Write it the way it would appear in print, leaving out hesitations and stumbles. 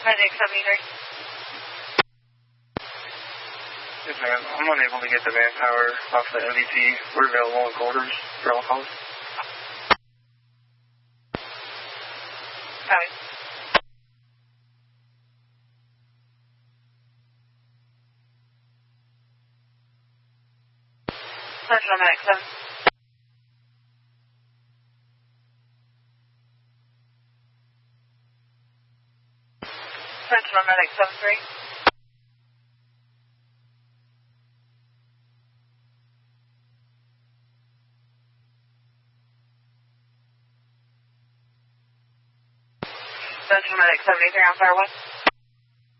Medic 73. Yes, ma'am. I'm unable to get the manpower off the MVP. We're available in quarters for all calls. Copy. Central Medic 7. Central Medic 73. Central Medic 73 on Fire 1.